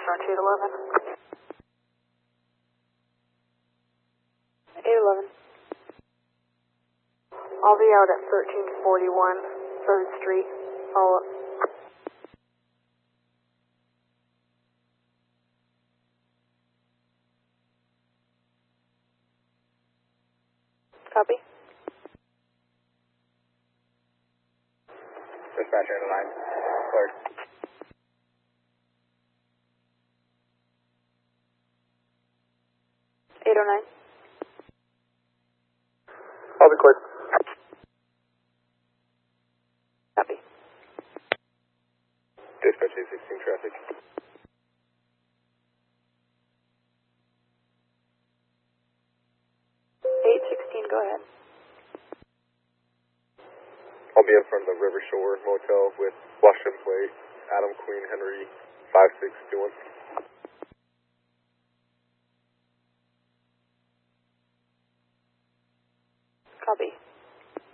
Arch 811. 811. I'll be out at 1341 3rd Street. Follow up. Copy. Dispatcher on the line. Cleared. 809. I'll be cleared. Copy. Dispatch 816 traffic. 816, go ahead. I'll be in front of the River Shore Motel with Washington Plate, Adam Queen Henry 5621. Copy.